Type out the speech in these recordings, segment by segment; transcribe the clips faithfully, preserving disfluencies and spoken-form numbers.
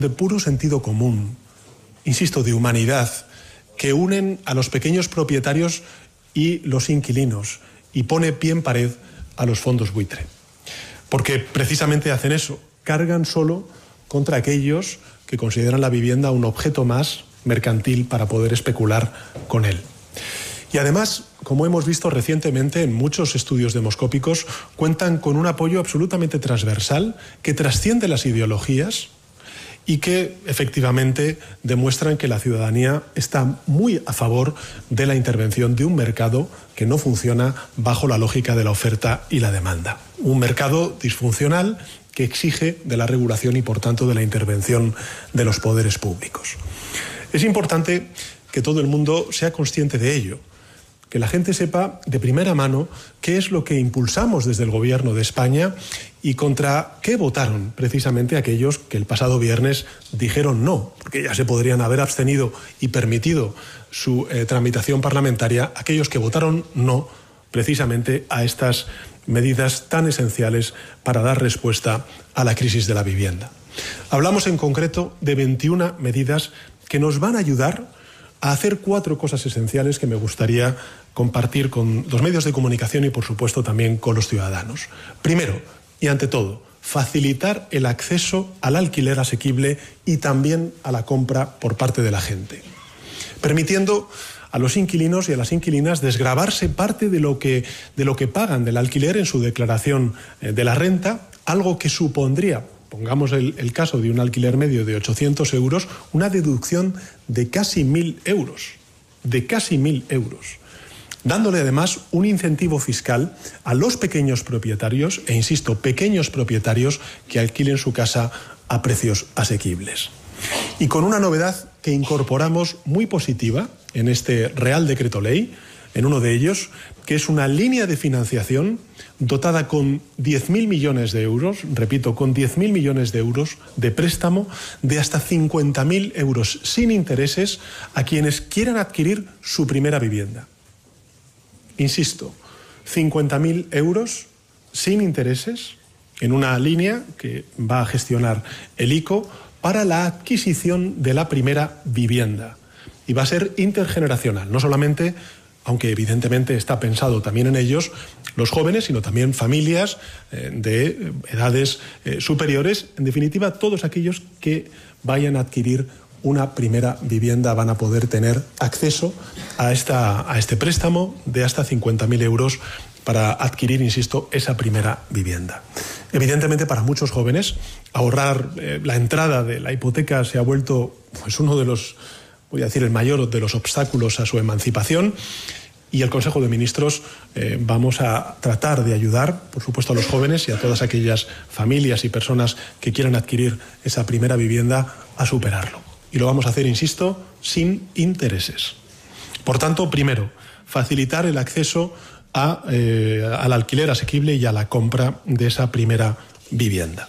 de puro sentido común, insisto, de humanidad, que unen a los pequeños propietarios y los inquilinos y pone pie en pared a los fondos buitre. Porque precisamente hacen eso, cargan solo contra aquellos que consideran la vivienda un objeto más mercantil para poder especular con él. Y además, como hemos visto recientemente en muchos estudios demoscópicos, cuentan con un apoyo absolutamente transversal que trasciende las ideologías y que efectivamente demuestran que la ciudadanía está muy a favor de la intervención de un mercado que no funciona bajo la lógica de la oferta y la demanda. Un mercado disfuncional que exige de la regulación y, por tanto, de la intervención de los poderes públicos. Es importante que todo el mundo sea consciente de ello, que la gente sepa de primera mano qué es lo que impulsamos desde el Gobierno de España y contra qué votaron precisamente aquellos que el pasado viernes dijeron no, porque ya se podrían haber abstenido y permitido su eh, tramitación parlamentaria, aquellos que votaron no precisamente a estas medidas tan esenciales para dar respuesta a la crisis de la vivienda. Hablamos en concreto de veintiuna medidas que nos van a ayudar a hacer cuatro cosas esenciales que me gustaría compartir con los medios de comunicación y, por supuesto, también con los ciudadanos. Primero, y ante todo, facilitar el acceso al alquiler asequible y también a la compra por parte de la gente, permitiendo a los inquilinos y a las inquilinas desgravarse parte de lo que, de lo que pagan del alquiler en su declaración de la renta, algo que supondría, pongamos el, el caso de un alquiler medio de ochocientos euros, una deducción de casi mil euros, de casi mil euros, dándole además un incentivo fiscal a los pequeños propietarios, e insisto, pequeños propietarios que alquilen su casa a precios asequibles. Y con una novedad que incorporamos muy positiva en este Real Decreto Ley, en uno de ellos, que es una línea de financiación dotada con diez mil millones de euros, repito, con diez mil millones de euros de préstamo de hasta cincuenta mil euros sin intereses a quienes quieran adquirir su primera vivienda. Insisto, cincuenta mil euros sin intereses en una línea que va a gestionar el I C O para la adquisición de la primera vivienda. Y va a ser intergeneracional, no solamente, aunque evidentemente está pensado también en ellos, los jóvenes, sino también familias eh, de edades eh, superiores. En definitiva, todos aquellos que vayan a adquirir una primera vivienda van a poder tener acceso a, esta, a este préstamo de hasta cincuenta mil euros para adquirir, insisto, esa primera vivienda. Evidentemente, para muchos jóvenes, ahorrar eh, la entrada de la hipoteca se ha vuelto pues, uno de los, voy a decir, el mayor de los obstáculos a su emancipación. Y el Consejo de Ministros eh, vamos a tratar de ayudar, por supuesto, a los jóvenes y a todas aquellas familias y personas que quieran adquirir esa primera vivienda a superarlo. Y lo vamos a hacer, insisto, sin intereses. Por tanto, primero, facilitar el acceso a, eh, al alquiler asequible y a la compra de esa primera vivienda.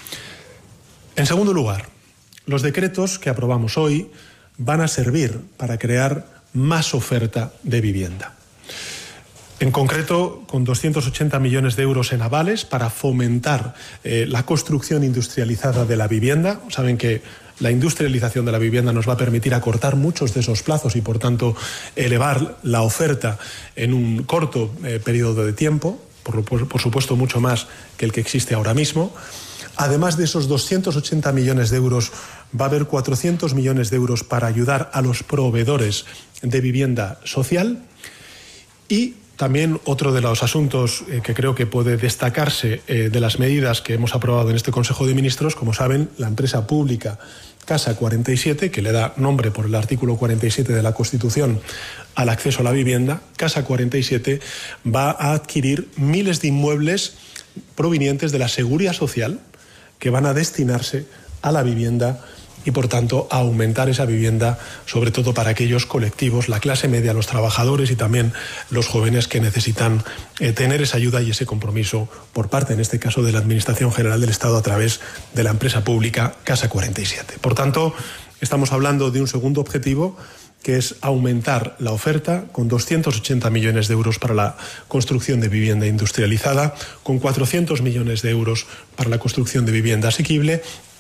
En segundo lugar, los decretos que aprobamos hoy van a servir para crear más oferta de vivienda. En concreto, con doscientos ochenta millones de euros en avales para fomentar eh, la construcción industrializada de la vivienda. Saben que la industrialización de la vivienda nos va a permitir acortar muchos de esos plazos y, por tanto, elevar la oferta en un corto eh, periodo de tiempo, por, por, por supuesto mucho más que el que existe ahora mismo. Además de esos doscientos ochenta millones de euros, va a haber cuatrocientos millones de euros para ayudar a los proveedores de vivienda social. Y también otro de los asuntos eh, que creo que puede destacarse eh, de las medidas que hemos aprobado en este Consejo de Ministros, como saben, la empresa pública Casa cuarenta y siete, que le da nombre por el artículo cuarenta y siete de la Constitución al acceso a la vivienda, Casa cuarenta y siete va a adquirir miles de inmuebles provenientes de la Seguridad Social que van a destinarse a la vivienda y, por tanto, a aumentar esa vivienda, sobre todo para aquellos colectivos, la clase media, los trabajadores y también los jóvenes que necesitan eh, tener esa ayuda y ese compromiso por parte, en este caso, de la Administración General del Estado a través de la empresa pública Casa cuarenta y siete. Por tanto, estamos hablando de un segundo objetivo, que es aumentar la oferta con doscientos ochenta millones de euros para la construcción de vivienda industrializada, con cuatrocientos millones de euros para la construcción de vivienda asequible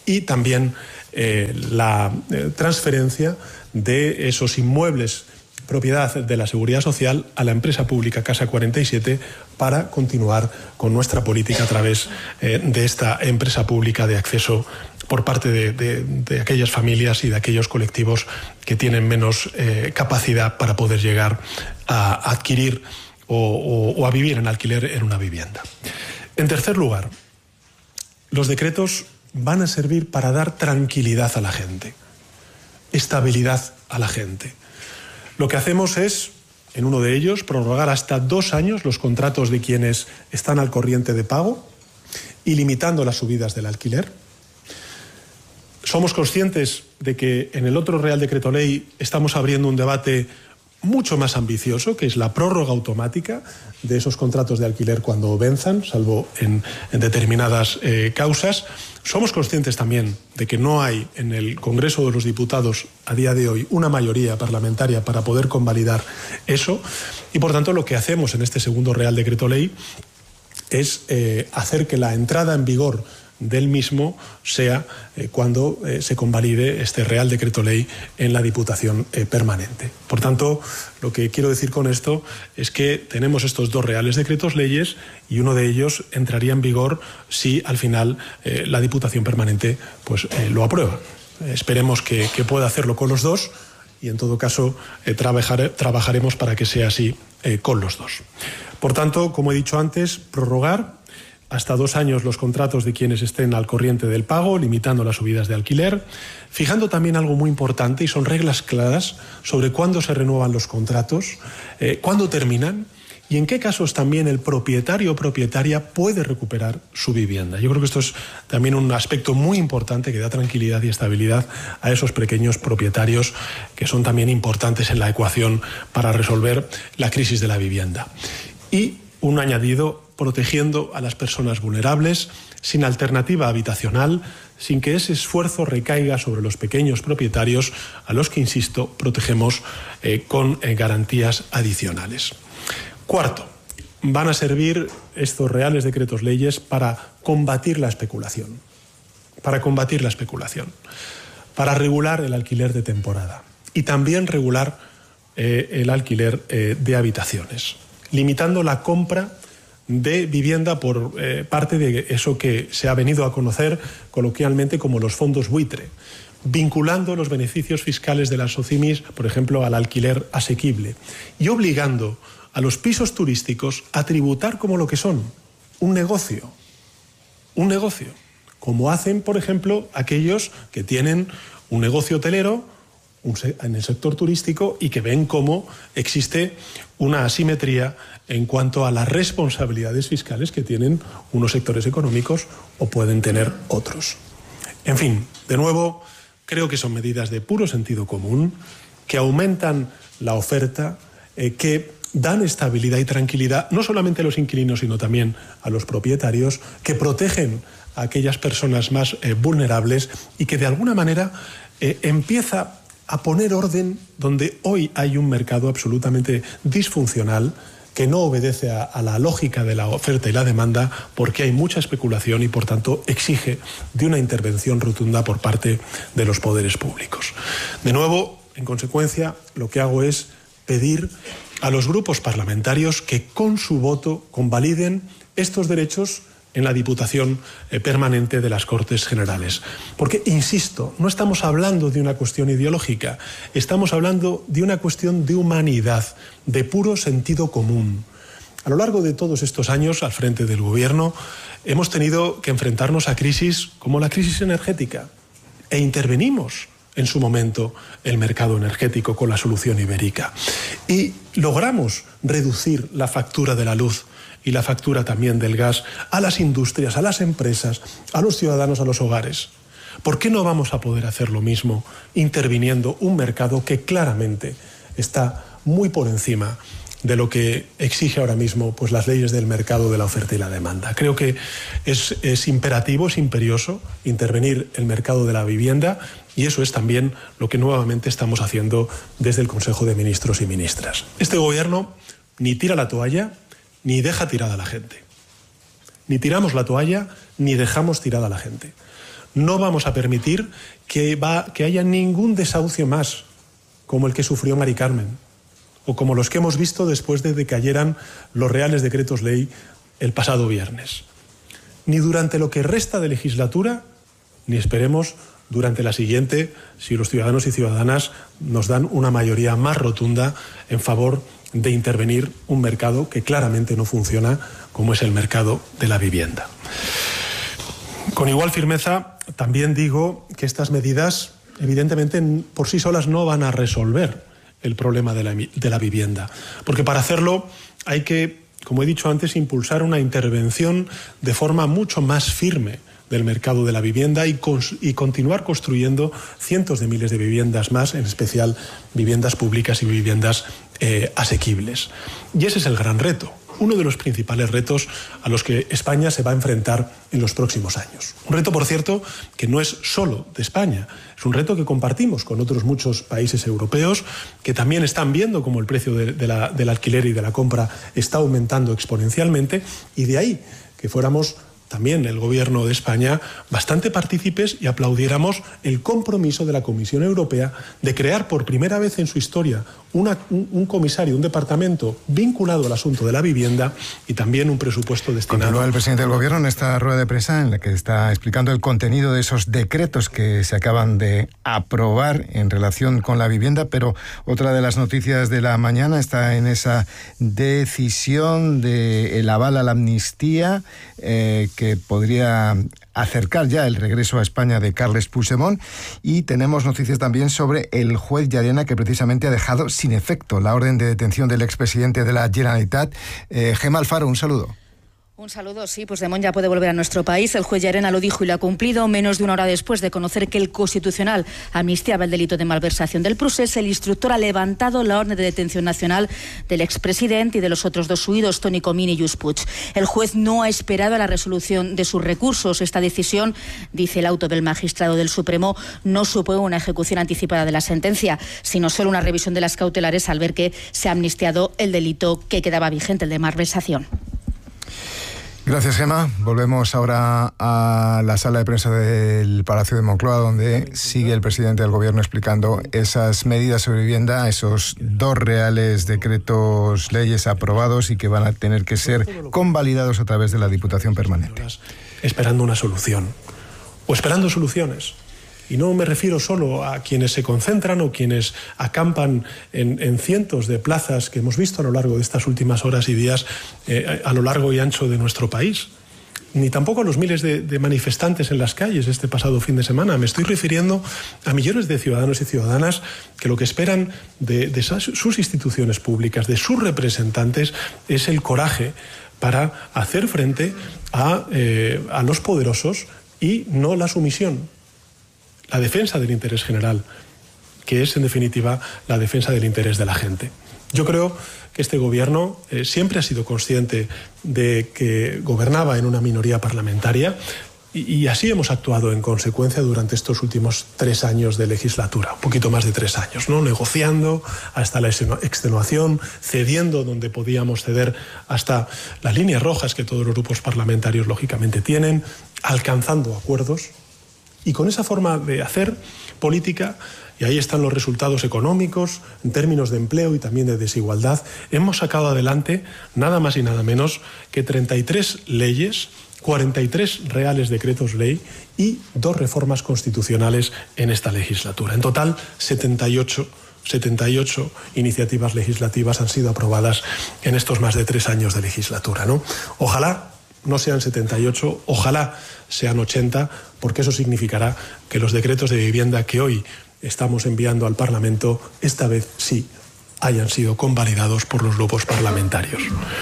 y también eh, la eh, transferencia de esos inmuebles propiedad de la Seguridad Social a la empresa pública Casa cuarenta y siete para continuar con nuestra política a través eh, de esta empresa pública de acceso por parte de, de, de aquellas familias y de aquellos colectivos que tienen menos eh, capacidad para poder llegar a adquirir o, o, o a vivir en alquiler en una vivienda. En tercer lugar, los decretos van a servir para dar tranquilidad a la gente, estabilidad a la gente. Lo que hacemos es, en uno de ellos, prorrogar hasta dos años los contratos de quienes están al corriente de pago y limitando las subidas del alquiler. Somos conscientes de que en el otro Real Decreto Ley estamos abriendo un debate mucho más ambicioso, que es la prórroga automática de esos contratos de alquiler cuando venzan, salvo en, en determinadas eh, causas. Somos conscientes también de que no hay en el Congreso de los Diputados a día de hoy una mayoría parlamentaria para poder convalidar eso y, por tanto, lo que hacemos en este segundo Real Decreto Ley es eh, hacer que la entrada en vigor del mismo sea eh, cuando eh, se convalide este Real Decreto Ley en la Diputación eh, permanente. Por tanto, lo que quiero decir con esto es que tenemos estos dos Reales Decretos Leyes y uno de ellos entraría en vigor si al final eh, la Diputación permanente pues, eh, lo aprueba. Eh, esperemos que, que pueda hacerlo con los dos y en todo caso eh, trabajar, trabajaremos para que sea así eh, con los dos. Por tanto, como he dicho antes, prorrogar hasta dos años los contratos de quienes estén al corriente del pago, limitando las subidas de alquiler, fijando también algo muy importante, y son reglas claras sobre cuándo se renuevan los contratos, eh, cuándo terminan y en qué casos también el propietario o propietaria puede recuperar su vivienda. Yo creo que esto es también un aspecto muy importante que da tranquilidad y estabilidad a esos pequeños propietarios que son también importantes en la ecuación para resolver la crisis de la vivienda. Y un añadido, protegiendo a las personas vulnerables, sin alternativa habitacional, sin que ese esfuerzo recaiga sobre los pequeños propietarios, a los que, insisto, protegemos eh, con eh, garantías adicionales. Cuarto, van a servir estos Reales Decretos Leyes para combatir la especulación, para combatir la especulación, para regular el alquiler de temporada y también regular eh, el alquiler eh, de habitaciones, limitando la compra de vivienda por eh, parte de eso que se ha venido a conocer coloquialmente como los fondos buitre, vinculando los beneficios fiscales de las SOCIMIS, por ejemplo, al alquiler asequible, y obligando a los pisos turísticos a tributar como lo que son, un negocio, un negocio, como hacen, por ejemplo, aquellos que tienen un negocio hotelero en el sector turístico y que ven cómo existe una asimetría en cuanto a las responsabilidades fiscales que tienen unos sectores económicos o pueden tener otros. En fin, de nuevo, creo que son medidas de puro sentido común, que aumentan la oferta, eh, que dan estabilidad y tranquilidad no solamente a los inquilinos, sino también a los propietarios, que protegen a aquellas personas más eh, vulnerables y que de alguna manera eh, empieza a poner orden donde hoy hay un mercado absolutamente disfuncional que no obedece a, a la lógica de la oferta y la demanda, porque hay mucha especulación y, por tanto, exige de una intervención rotunda por parte de los poderes públicos. De nuevo, en consecuencia, lo que hago es pedir a los grupos parlamentarios que con su voto convaliden estos derechos en la Diputación eh, permanente de las Cortes Generales. Porque, insisto, no estamos hablando de una cuestión ideológica, estamos hablando de una cuestión de humanidad, de puro sentido común. A lo largo de todos estos años al frente del Gobierno hemos tenido que enfrentarnos a crisis como la crisis energética e intervenimos en su momento el mercado energético con la solución ibérica y logramos reducir la factura de la luz y la factura también del gas a las industrias, a las empresas, a los ciudadanos, a los hogares. ¿Por qué no vamos a poder hacer lo mismo interviniendo un mercado que claramente está muy por encima de lo que exige ahora mismo pues, las leyes del mercado de la oferta y la demanda? Creo que es, es imperativo, es imperioso intervenir el mercado de la vivienda y eso es también lo que nuevamente estamos haciendo desde el Consejo de Ministros y Ministras. Este Gobierno ni tira la toalla ni deja tirada a la gente. Ni tiramos la toalla ni dejamos tirada a la gente. No vamos a permitir que, va, que haya ningún desahucio más, como el que sufrió Mari Carmen, o como los que hemos visto después de que cayeran los reales decretos ley el pasado viernes. Ni durante lo que resta de legislatura, ni esperemos durante la siguiente, si los ciudadanos y ciudadanas nos dan una mayoría más rotunda en favor de intervenir un mercado que claramente no funciona, como es el mercado de la vivienda. Con igual firmeza, también digo que estas medidas, evidentemente, por sí solas no van a resolver el problema de la, de la vivienda, porque para hacerlo hay que, como he dicho antes, impulsar una intervención de forma mucho más firme del mercado de la vivienda y, y continuar construyendo cientos de miles de viviendas más, en especial viviendas públicas y viviendas eh, asequibles. Y ese es el gran reto, uno de los principales retos a los que España se va a enfrentar en los próximos años. Un reto, por cierto, que no es solo de España, es un reto que compartimos con otros muchos países europeos que también están viendo cómo el precio de, de la, del alquiler y de la compra está aumentando exponencialmente, y de ahí que fuéramos también el Gobierno de España bastante partícipes y aplaudiéramos el compromiso de la Comisión Europea de crear por primera vez en su historia una, un, un comisario, un departamento vinculado al asunto de la vivienda y también un presupuesto destinado. Continúa el presidente del Gobierno en esta rueda de prensa en la que está explicando el contenido de esos decretos que se acaban de aprobar en relación con la vivienda, pero otra de las noticias de la mañana está en esa decisión de el aval a la amnistía eh, que podría acercar ya el regreso a España de Carles Puigdemont, y tenemos noticias también sobre el juez Llarena, que precisamente ha dejado sin efecto la orden de detención del expresidente de la Generalitat. Eh, Gemma Alfaro, un saludo. Un saludo, sí, Puigdemont ya puede volver a nuestro país. El juez Llarena lo dijo y lo ha cumplido menos de una hora después de conocer que el Constitucional amnistiaba el delito de malversación del procés. El instructor ha levantado la orden de detención nacional del expresidente y de los otros dos huidos, Toni Comín y Lluís Puig. El juez no ha esperado a la resolución de sus recursos. Esta decisión, dice el auto del magistrado del Supremo, no supone una ejecución anticipada de la sentencia, sino solo una revisión de las cautelares al ver que se ha amnistiado el delito que quedaba vigente, el de malversación. Gracias, Gemma. Volvemos ahora a la sala de prensa del Palacio de Moncloa, donde sigue el presidente del Gobierno explicando esas medidas sobre vivienda, esos dos reales decretos leyes aprobados y que van a tener que ser convalidados a través de la Diputación Permanente. Esperando una solución, o esperando soluciones. Y no me refiero solo a quienes se concentran o quienes acampan en, en cientos de plazas que hemos visto a lo largo de estas últimas horas y días eh, a lo largo y ancho de nuestro país, ni tampoco a los miles de, de manifestantes en las calles este pasado fin de semana. Me estoy refiriendo a millones de ciudadanos y ciudadanas que lo que esperan de, de sus instituciones públicas, de sus representantes, es el coraje para hacer frente a, eh, a los poderosos y no la sumisión. La defensa del interés general, que es en definitiva la defensa del interés de la gente. Yo creo que este gobierno eh, siempre ha sido consciente de que gobernaba en una minoría parlamentaria y, y así hemos actuado en consecuencia durante estos últimos tres años de legislatura, un poquito más de tres años, ¿no? Negociando hasta la extenuación, cediendo donde podíamos ceder hasta las líneas rojas que todos los grupos parlamentarios lógicamente tienen, alcanzando acuerdos. Y con esa forma de hacer política, y ahí están los resultados económicos, en términos de empleo y también de desigualdad, hemos sacado adelante nada más y nada menos que treinta y tres leyes, cuarenta y tres reales decretos ley y dos reformas constitucionales en esta legislatura. En total, setenta y ocho, setenta y ocho iniciativas legislativas han sido aprobadas en estos más de tres años de legislatura, ¿no? Ojalá no sean setenta y ocho, ojalá sean ochenta, porque eso significará que los decretos de vivienda que hoy estamos enviando al Parlamento, esta vez sí hayan sido convalidados por los grupos parlamentarios.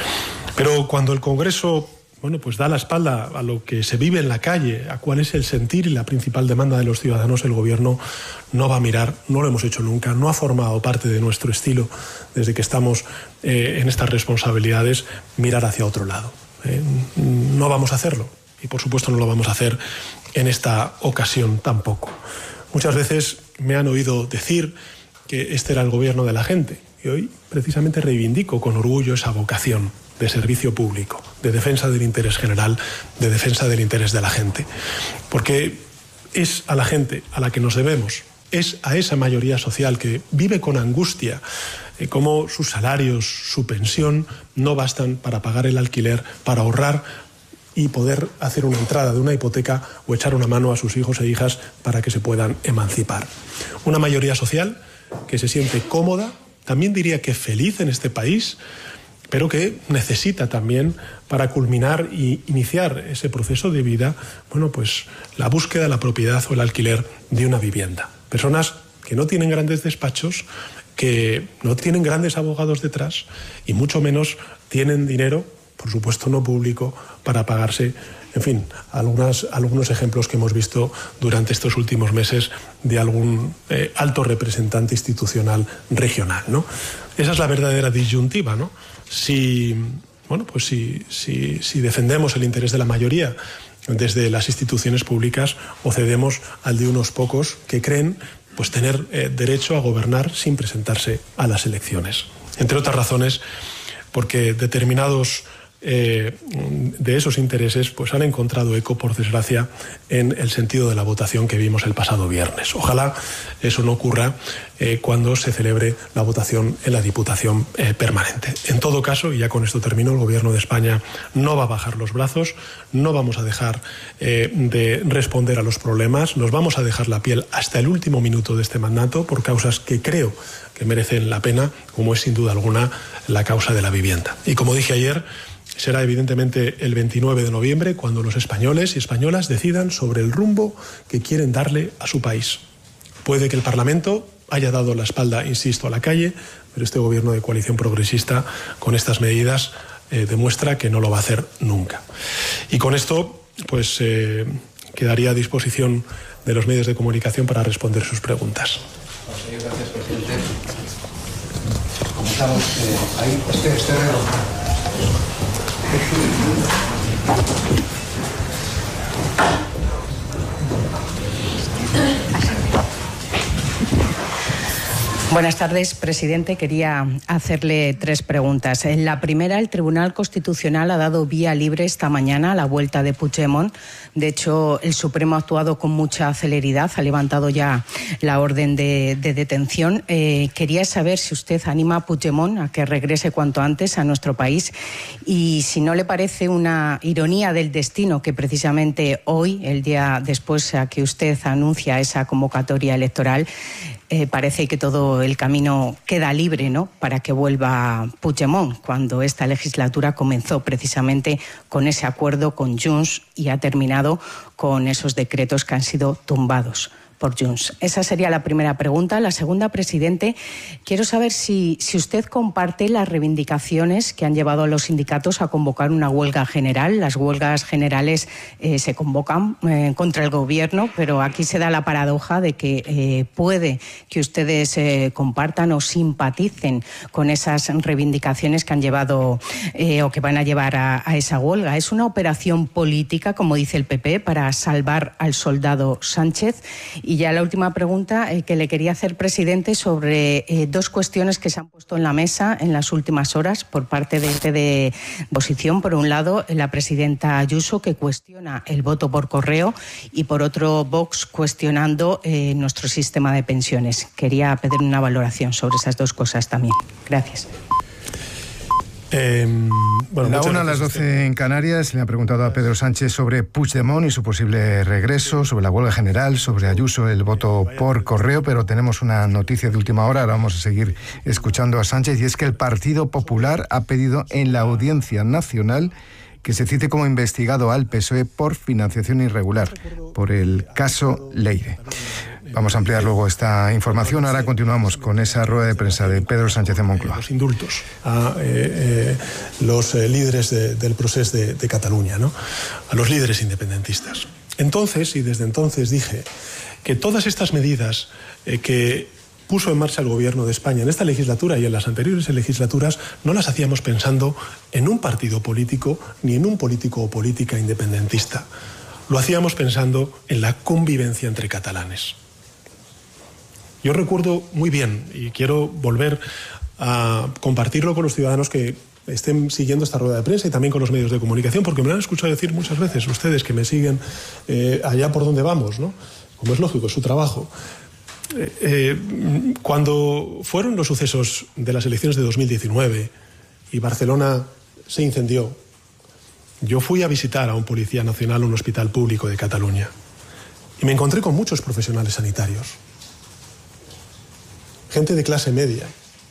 Pero cuando el Congreso, bueno, pues da la espalda a lo que se vive en la calle, a cuál es el sentir y la principal demanda de los ciudadanos, el Gobierno no va a mirar, no lo hemos hecho nunca, no ha formado parte de nuestro estilo desde que estamos eh, en estas responsabilidades, mirar hacia otro lado. Eh, no vamos a hacerlo y por supuesto no lo vamos a hacer en esta ocasión tampoco. Muchas veces me han oído decir que este era el gobierno de la gente y hoy precisamente reivindico con orgullo esa vocación de servicio público, de defensa del interés general, de defensa del interés de la gente, porque es a la gente a la que nos debemos, es a esa mayoría social que vive con angustia eh, cómo sus salarios, su pensión no bastan para pagar el alquiler, para ahorrar y poder hacer una entrada de una hipoteca o echar una mano a sus hijos e hijas para que se puedan emancipar. Una mayoría social que se siente cómoda, también diría que feliz en este país, pero que necesita también, para culminar y iniciar ese proceso de vida, bueno, pues la búsqueda de la propiedad o el alquiler de una vivienda. Personas que no tienen grandes despachos, que no tienen grandes abogados detrás y mucho menos tienen dinero, por supuesto no público, para pagarse, en fin, algunas, algunos ejemplos que hemos visto durante estos últimos meses de algún eh, alto representante institucional regional, ¿no? Esa es la verdadera disyuntiva, ¿no? Si, bueno, pues si, si, si defendemos el interés de la mayoría desde las instituciones públicas o cedemos al de unos pocos que creen pues tener eh, derecho a gobernar sin presentarse a las elecciones. Entre otras razones, porque determinados eh, de esos intereses pues han encontrado eco, por desgracia, en el sentido de la votación que vimos el pasado viernes. Ojalá eso no ocurra eh, cuando se celebre la votación en la Diputación eh, permanente. En todo caso, y ya con esto termino, el Gobierno de España no va a bajar los brazos, no vamos a dejar eh, de responder a los problemas, nos vamos a dejar la piel hasta el último minuto de este mandato por causas que creo que merecen la pena, como es sin duda alguna la causa de la vivienda. Y como dije ayer, será evidentemente el veintinueve de noviembre cuando los españoles y españolas decidan sobre el rumbo que quieren darle a su país. Puede que el Parlamento haya dado la espalda, insisto, a la calle, pero este gobierno de coalición progresista con estas medidas eh, demuestra que no lo va a hacer nunca. Y con esto, pues eh, quedaría a disposición de los medios de comunicación para responder sus preguntas. Gracias, presidente. Comenzamos eh, ahí, este, este reloj. Buenas tardes, presidente. Quería hacerle tres preguntas. En la primera, el Tribunal Constitucional ha dado vía libre esta mañana a la vuelta de Puigdemont. De hecho, el Supremo ha actuado con mucha celeridad, ha levantado ya la orden de, de detención. Eh, quería saber si usted anima a Puigdemont a que regrese cuanto antes a nuestro país y si no le parece una ironía del destino que precisamente hoy, el día después a que usted anuncia esa convocatoria electoral, Eh, parece que todo el camino queda libre, ¿no?, para que vuelva Puigdemont, cuando esta legislatura comenzó precisamente con ese acuerdo con Junts y ha terminado con esos decretos que han sido tumbados por Junts. Esa sería la primera pregunta. La segunda, presidente, quiero saber si, si usted comparte las reivindicaciones que han llevado a los sindicatos a convocar una huelga general. Las huelgas generales eh, se convocan eh, contra el gobierno, pero aquí se da la paradoja de que eh, puede que ustedes eh, compartan o simpaticen con esas reivindicaciones que han llevado eh, o que van a llevar a, a esa huelga. ¿Es una operación política, como dice el P P, para salvar al soldado Sánchez? Y ya la última pregunta eh, que le quería hacer, presidente, sobre eh, dos cuestiones que se han puesto en la mesa en las últimas horas por parte de, de oposición. Por un lado, la presidenta Ayuso, que cuestiona el voto por correo, y por otro, Vox cuestionando eh, nuestro sistema de pensiones. Quería pedir una valoración sobre esas dos cosas también. Gracias. Eh, bueno, la una a las doce en Canarias. Le ha preguntado a Pedro Sánchez sobre Puigdemont y su posible regreso, sobre la huelga general, sobre Ayuso, el voto por correo, pero tenemos una noticia de última hora. Ahora vamos a seguir escuchando a Sánchez, y es que el Partido Popular ha pedido en la Audiencia Nacional que se cite como investigado al P S O E por financiación irregular, por el caso Leire. Vamos a ampliar luego esta información. Ahora continuamos con esa rueda de prensa de Pedro Sánchez en Moncloa. Los indultos a eh, eh, los eh, líderes de, del proceso de, de Cataluña, ¿no?, a los líderes independentistas. Entonces, y desde entonces dije que todas estas medidas eh, que puso en marcha el Gobierno de España en esta legislatura y en las anteriores legislaturas no las hacíamos pensando en un partido político ni en un político o política independentista. Lo hacíamos pensando en la convivencia entre catalanes. Yo recuerdo muy bien, y quiero volver a compartirlo con los ciudadanos que estén siguiendo esta rueda de prensa y también con los medios de comunicación, porque me lo han escuchado decir muchas veces ustedes que me siguen eh, allá por donde vamos, ¿no? como es lógico, es su trabajo. Eh, eh, cuando fueron los sucesos de las elecciones de dos mil diecinueve y Barcelona se incendió, yo fui a visitar a un policía nacional en un hospital público de Cataluña y me encontré con muchos profesionales sanitarios, gente de clase media,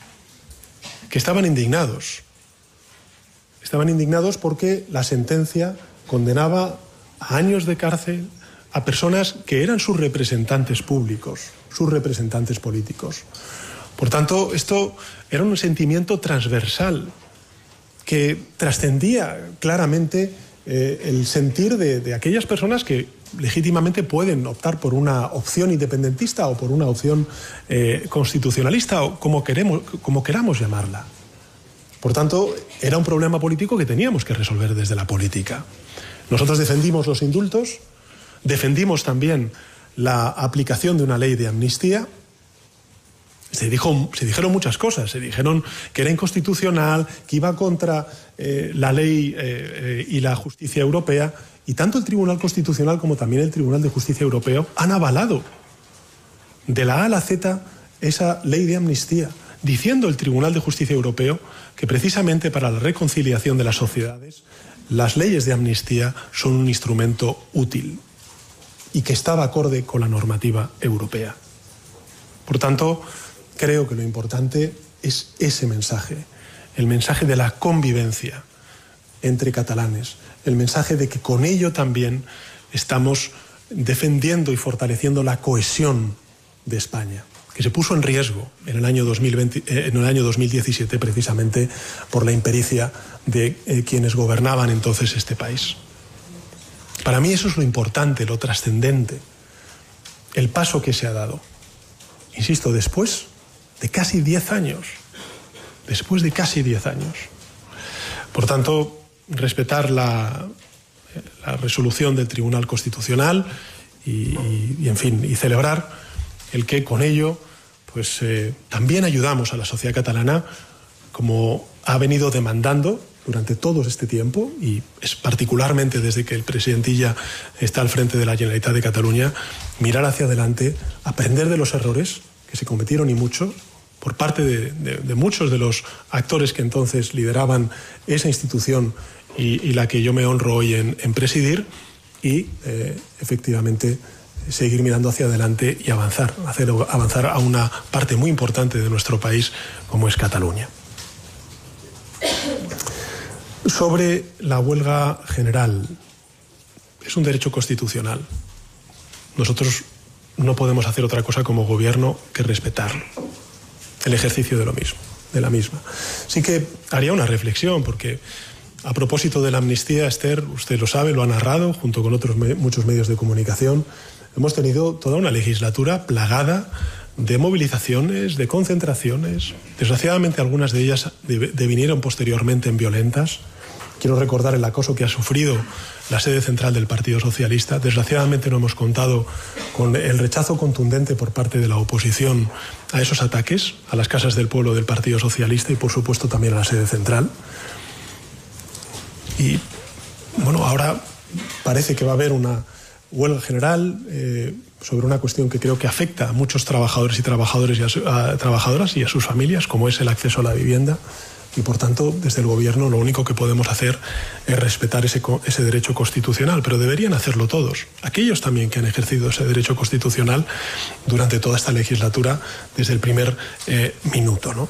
que estaban indignados. Estaban indignados porque la sentencia condenaba a años de cárcel a personas que eran sus representantes públicos, sus representantes políticos. Por tanto, esto era un sentimiento transversal que trascendía claramente eh, el sentir de, de aquellas personas que legítimamente pueden optar por una opción independentista o por una opción eh, constitucionalista o como, queremos, como queramos llamarla. Por tanto, era un problema político que teníamos que resolver desde la política. Nosotros defendimos los indultos, defendimos también la aplicación de una ley de amnistía. Se, dijo, se dijeron muchas cosas, se dijeron que era inconstitucional, que iba contra eh, la ley eh, eh, y la justicia europea, y tanto el Tribunal Constitucional como también el Tribunal de Justicia Europeo han avalado de la A a la Z esa ley de amnistía, diciendo el Tribunal de Justicia Europeo que precisamente para la reconciliación de las sociedades las leyes de amnistía son un instrumento útil y que estaba acorde con la normativa europea. Por tanto, creo que lo importante es ese mensaje, el mensaje de la convivencia entre catalanes, el mensaje de que con ello también estamos defendiendo y fortaleciendo la cohesión de España, que se puso en riesgo en el año dos mil veinte, en el año dos mil diecisiete precisamente por la impericia de eh, quienes gobernaban entonces este país. Para mí eso es lo importante, lo trascendente, el paso que se ha dado. Insisto, después de casi diez años, después de casi diez años. Por tanto, respetar la, la resolución del Tribunal Constitucional y, y, y, en fin, y celebrar el que con ello pues, eh, también ayudamos a la sociedad catalana, como ha venido demandando durante todo este tiempo, y es particularmente desde que el presidente Illa está al frente de la Generalitat de Cataluña, mirar hacia adelante, aprender de los errores que se cometieron y mucho, por parte de, de, de muchos de los actores que entonces lideraban esa institución y, y la que yo me honro hoy en, en presidir, y eh, efectivamente seguir mirando hacia adelante y avanzar, hacer avanzar a una parte muy importante de nuestro país como es Cataluña. Sobre la huelga general, es un derecho constitucional. Nosotros no podemos hacer otra cosa como gobierno que respetarlo, el ejercicio de lo mismo, de la misma. Sí que haría una reflexión, porque a propósito de la amnistía, Esther, usted lo sabe, lo ha narrado, junto con otros me- muchos medios de comunicación, hemos tenido toda una legislatura plagada de movilizaciones, de concentraciones. Desgraciadamente algunas de ellas devinieron posteriormente en violentas. Quiero recordar el acoso que ha sufrido la sede central del Partido Socialista. Desgraciadamente no hemos contado con el rechazo contundente por parte de la oposición a esos ataques, a las casas del pueblo del Partido Socialista y por supuesto también a la sede central. Y bueno, ahora parece que va a haber una huelga general eh, sobre una cuestión que creo que afecta a muchos trabajadores y trabajadores y a, su, a trabajadoras y a sus familias, como es el acceso a la vivienda. Y por tanto, desde el Gobierno lo único que podemos hacer es respetar ese, ese derecho constitucional, pero deberían hacerlo todos, aquellos también que han ejercido ese derecho constitucional durante toda esta legislatura, desde el primer eh, minuto, ¿no?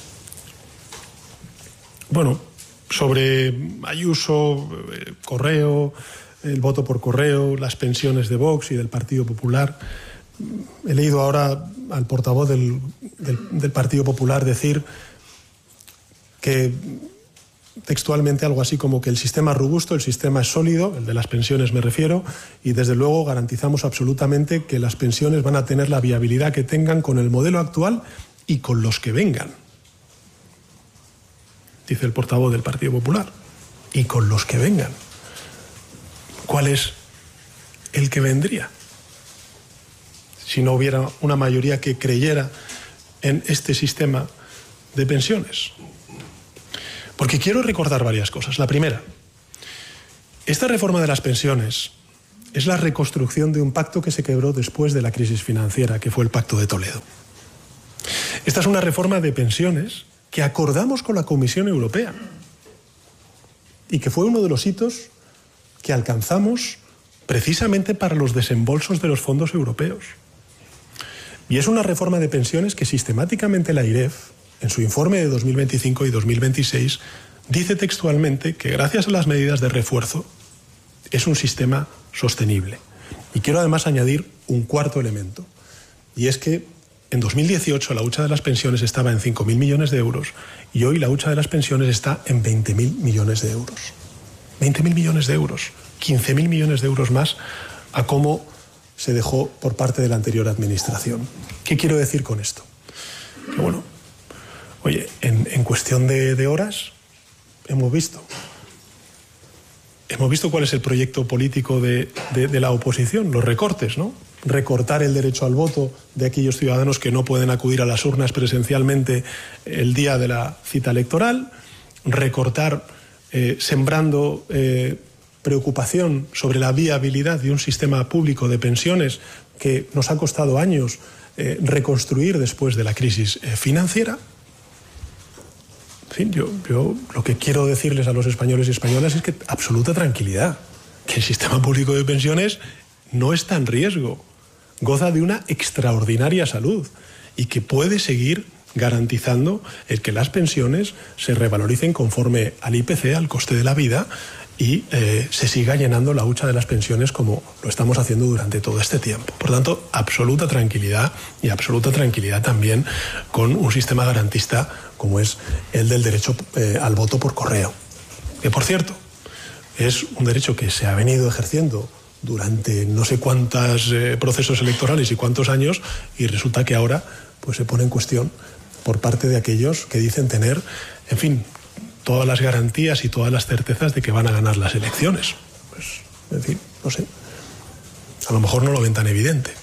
Bueno, sobre Ayuso, eh, correo, el voto por correo, las pensiones de Vox y del Partido Popular, he leído ahora al portavoz del, del, del Partido Popular decir que textualmente algo así como que el sistema es robusto, el sistema es sólido, el de las pensiones me refiero, y desde luego garantizamos absolutamente que las pensiones van a tener la viabilidad que tengan con el modelo actual y con los que vengan, dice el portavoz del Partido Popular, y con los que vengan. ¿Cuál es el que vendría? Si no hubiera una mayoría que creyera en este sistema de pensiones. Porque quiero recordar varias cosas. La primera, esta reforma de las pensiones es la reconstrucción de un pacto que se quebró después de la crisis financiera, que fue el Pacto de Toledo. Esta es una reforma de pensiones que acordamos con la Comisión Europea y que fue uno de los hitos que alcanzamos precisamente para los desembolsos de los fondos europeos. Y es una reforma de pensiones que sistemáticamente la I R E F, en su informe de dos mil veinticinco y dos mil veintiséis, dice textualmente que gracias a las medidas de refuerzo es un sistema sostenible. Y quiero además añadir un cuarto elemento, y es que en dos mil dieciocho la hucha de las pensiones estaba en cinco mil millones de euros y hoy la hucha de las pensiones está en veinte mil millones de euros. veinte mil millones de euros, quince mil millones de euros más a cómo se dejó por parte de la anterior administración. ¿Qué quiero decir con esto? Que bueno, oye, en, en cuestión de, de horas hemos visto, hemos visto cuál es el proyecto político de, de, de la oposición, los recortes, ¿no? Recortar el derecho al voto de aquellos ciudadanos que no pueden acudir a las urnas presencialmente el día de la cita electoral, recortar, eh, sembrando eh, preocupación sobre la viabilidad de un sistema público de pensiones que nos ha costado años eh, reconstruir después de la crisis eh, financiera. En fin, yo, yo lo que quiero decirles a los españoles y españolas es que absoluta tranquilidad, que el sistema público de pensiones no está en riesgo, goza de una extraordinaria salud y que puede seguir garantizando el que las pensiones se revaloricen conforme al I P C, al coste de la vida, y eh, se siga llenando la hucha de las pensiones como lo estamos haciendo durante todo este tiempo. Por tanto, absoluta tranquilidad y absoluta tranquilidad también con un sistema garantista como es el del derecho eh, al voto por correo. Que, por cierto, es un derecho que se ha venido ejerciendo durante no sé cuántos eh, procesos electorales y cuántos años, y resulta que ahora pues, se pone en cuestión por parte de aquellos que dicen tener, en fin, todas las garantías y todas las certezas de que van a ganar las elecciones. Pues, en fin, no sé. A lo mejor no lo ven tan evidente.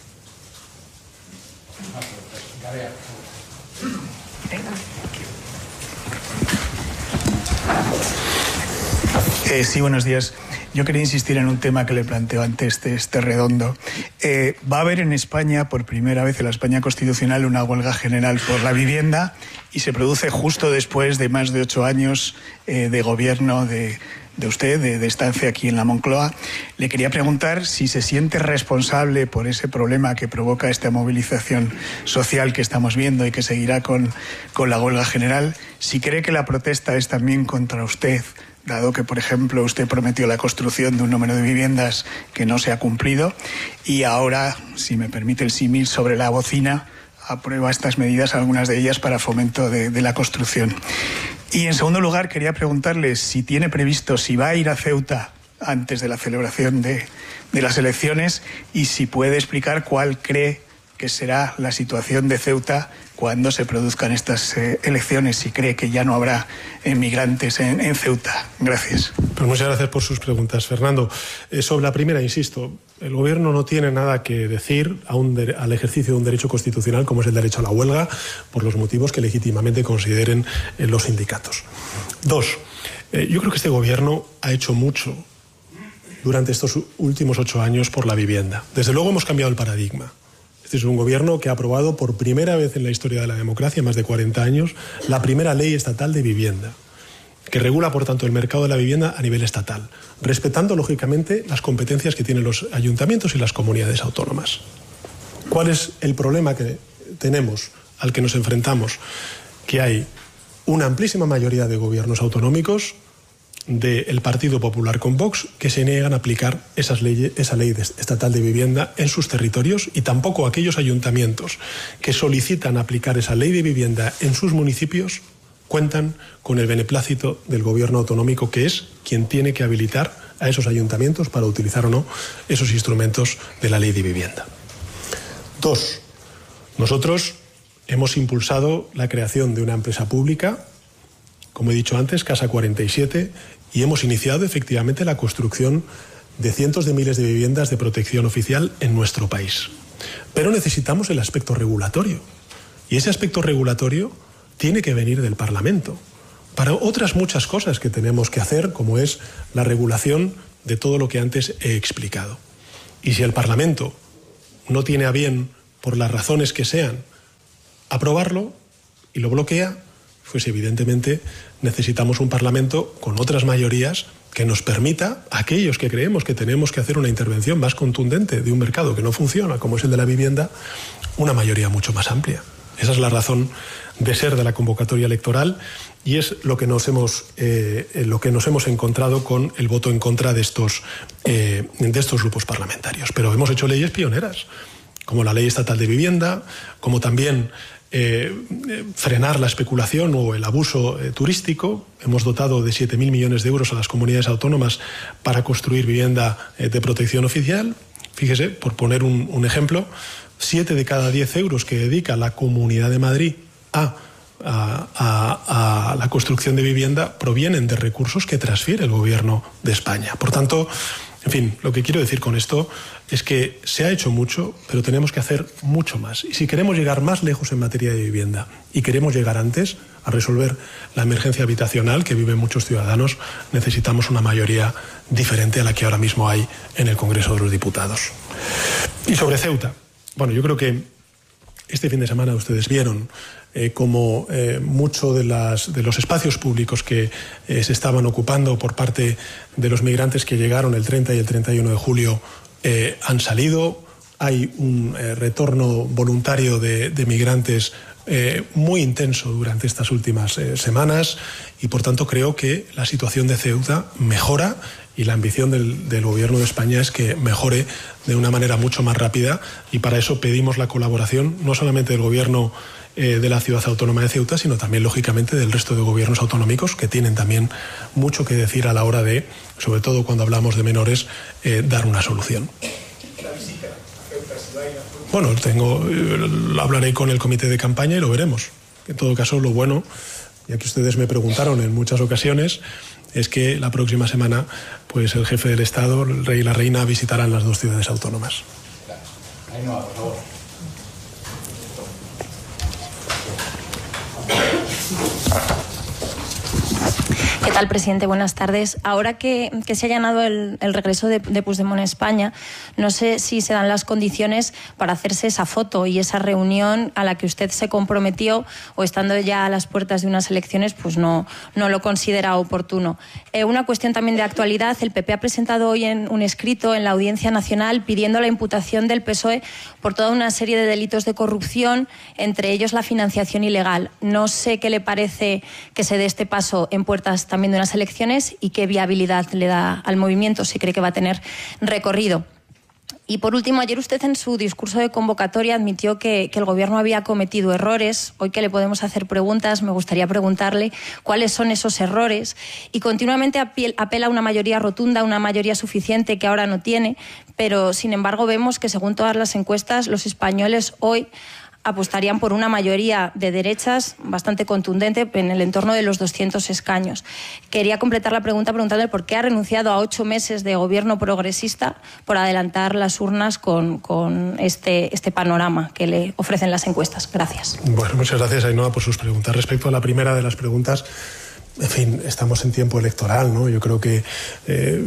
Eh, sí, buenos días. Yo quería insistir en un tema que le planteo antes este, este redondo. Eh, va a haber en España, por primera vez en la España constitucional, una huelga general por la vivienda y se produce justo después de más de ocho años eh, de gobierno de, de usted, de, de estancia aquí en la Moncloa. Le quería preguntar si se siente responsable por ese problema que provoca esta movilización social que estamos viendo y que seguirá con, con la huelga general, si cree que la protesta es también contra usted, dado que, por ejemplo, usted prometió la construcción de un número de viviendas que no se ha cumplido y ahora, si me permite el símil, sobre la bocina aprueba estas medidas, algunas de ellas para fomento de, de la construcción. Y en segundo lugar, quería preguntarle si tiene previsto, si va a ir a Ceuta antes de la celebración de, de las elecciones y si puede explicar cuál cree que será la situación de Ceuta cuando se produzcan estas eh, elecciones, si cree que ya no habrá emigrantes en, en Ceuta. Gracias. Pues muchas gracias por sus preguntas, Fernando. Eh, sobre la primera, insisto, el Gobierno no tiene nada que decir a un de, al ejercicio de un derecho constitucional como es el derecho a la huelga, por los motivos que legítimamente consideren eh, los sindicatos. Dos, eh, yo creo que este Gobierno ha hecho mucho durante estos últimos ocho años por la vivienda. Desde luego hemos cambiado el paradigma. Este es un gobierno que ha aprobado por primera vez en la historia de la democracia, más de cuarenta años, la primera ley estatal de vivienda, que regula, por tanto, el mercado de la vivienda a nivel estatal, respetando, lógicamente, las competencias que tienen los ayuntamientos y las comunidades autónomas. ¿Cuál es el problema que tenemos, al que nos enfrentamos? Que hay una amplísima mayoría de gobiernos autonómicos del Partido Popular con Vox que se niegan a aplicar esas leyes, esa ley de, estatal de vivienda en sus territorios, y tampoco aquellos ayuntamientos que solicitan aplicar esa ley de vivienda en sus municipios cuentan con el beneplácito del gobierno autonómico, que es quien tiene que habilitar a esos ayuntamientos para utilizar o no esos instrumentos de la ley de vivienda. Dos, nosotros hemos impulsado la creación de una empresa pública, como he dicho antes, Casa cuarenta y siete, y hemos iniciado efectivamente la construcción de cientos de miles de viviendas de protección oficial en nuestro país. Pero necesitamos el aspecto regulatorio, y ese aspecto regulatorio tiene que venir del Parlamento, para otras muchas cosas que tenemos que hacer, como es la regulación de todo lo que antes he explicado. Y si el Parlamento no tiene a bien, por las razones que sean, aprobarlo y lo bloquea, pues evidentemente necesitamos un Parlamento con otras mayorías que nos permita, a aquellos que creemos que tenemos que hacer una intervención más contundente de un mercado que no funciona, como es el de la vivienda, una mayoría mucho más amplia. Esa es la razón de ser de la convocatoria electoral y es lo que nos hemos, eh, lo que nos hemos encontrado con el voto en contra de estos, eh, de estos grupos parlamentarios. Pero hemos hecho leyes pioneras, como la Ley Estatal de Vivienda, como también Eh, frenar la especulación o el abuso eh, turístico. Hemos dotado de siete mil millones de euros a las comunidades autónomas para construir vivienda eh, de protección oficial. Fíjese, por poner un, un ejemplo, siete de cada diez euros que dedica la Comunidad de Madrid a, a, a, a la construcción de vivienda provienen de recursos que transfiere el Gobierno de España. Por tanto, en fin, lo que quiero decir con esto es que se ha hecho mucho, pero tenemos que hacer mucho más. Y si queremos llegar más lejos en materia de vivienda y queremos llegar antes a resolver la emergencia habitacional que viven muchos ciudadanos, necesitamos una mayoría diferente a la que ahora mismo hay en el Congreso de los Diputados. Y sobre Ceuta, bueno, yo creo que este fin de semana ustedes vieron eh, como eh, mucho de, las, de los espacios públicos que eh, se estaban ocupando por parte de los migrantes que llegaron el treinta y el treinta y uno de julio eh, han salido. Hay un eh, retorno voluntario de, de migrantes eh, muy intenso durante estas últimas eh, semanas y, por tanto, creo que la situación de Ceuta mejora y la ambición del, del Gobierno de España es que mejore de una manera mucho más rápida y para eso pedimos la colaboración no solamente del Gobierno eh, de la Ciudad Autónoma de Ceuta, sino también, lógicamente, del resto de gobiernos autonómicos que tienen también mucho que decir a la hora de, sobre todo cuando hablamos de menores, eh, dar una solución. Bueno, tengo, lo hablaré con el comité de campaña y lo veremos. En todo caso, lo bueno, ya que ustedes me preguntaron en muchas ocasiones, es que la próxima semana pues el jefe del Estado, el rey y la reina, visitarán las dos ciudades autónomas. ¿Qué tal, presidente? Buenas tardes. Ahora que, que se ha allanado el, el regreso de, de Puigdemont a España, no sé si se dan las condiciones para hacerse esa foto y esa reunión a la que usted se comprometió o estando ya a las puertas de unas elecciones, pues no, no lo considera oportuno. Eh, una cuestión también de actualidad. El P P ha presentado hoy en un escrito en la Audiencia Nacional pidiendo la imputación del P S O E por toda una serie de delitos de corrupción, entre ellos la financiación ilegal. No sé qué le parece que se dé este paso en puertas también de unas elecciones y qué viabilidad le da al movimiento, si cree que va a tener recorrido. Y por último, ayer usted en su discurso de convocatoria admitió que, que el Gobierno había cometido errores. Hoy que le podemos hacer preguntas, me gustaría preguntarle cuáles son esos errores. Y continuamente apela a una mayoría rotunda, una mayoría suficiente que ahora no tiene, pero sin embargo vemos que según todas las encuestas los españoles hoy apostarían por una mayoría de derechas bastante contundente en el entorno de los doscientos escaños. Quería completar la pregunta preguntándole por qué ha renunciado a ocho meses de gobierno progresista por adelantar las urnas con, con este, este panorama que le ofrecen las encuestas. Gracias. Bueno, muchas gracias, Ainhoa, por sus preguntas. Respecto a la primera de las preguntas, en fin, estamos en tiempo electoral, ¿no? Yo creo que eh,